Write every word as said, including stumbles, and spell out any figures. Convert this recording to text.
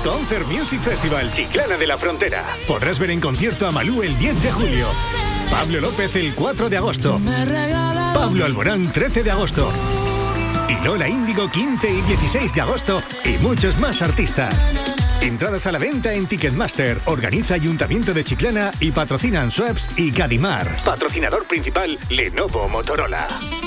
Concert Music Festival Chiclana de la Frontera. Podrás ver en concierto a Malú el diez de julio, Pablo López el cuatro de agosto, Pablo Alborán trece de agosto y Lola Índigo quince y dieciséis de agosto, y muchos más artistas. Entradas a la venta en Ticketmaster. Organiza Ayuntamiento de Chiclana y patrocinan Schweppes y Cadimar. Patrocinador principal Lenovo Motorola.